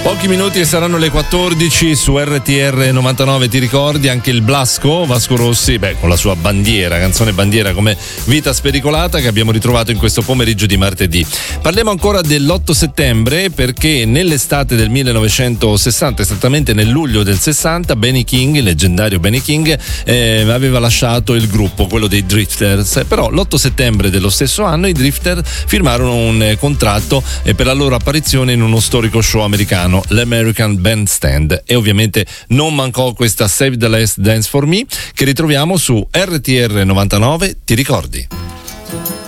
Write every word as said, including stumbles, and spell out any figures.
Pochi minuti e saranno le quattordici su R T R novantanove. Ti ricordi anche il Blasco, Vasco Rossi, beh, con la sua bandiera, canzone bandiera come Vita Spericolata, che abbiamo ritrovato in questo pomeriggio di martedì. Parliamo ancora dell'otto settembre, perché nell'estate del millenovecentosessanta, esattamente nel luglio del sessanta, Benny King, il leggendario Benny King, eh, aveva lasciato il gruppo, quello dei Drifters. Però l'otto settembre dello stesso anno i Drifters firmarono un eh, contratto eh, per la loro apparizione in uno storico show americano, l'American Bandstand, e ovviamente non mancò questa Save the Last Dance for Me, che ritroviamo su R T R novantanove. Ti ricordi?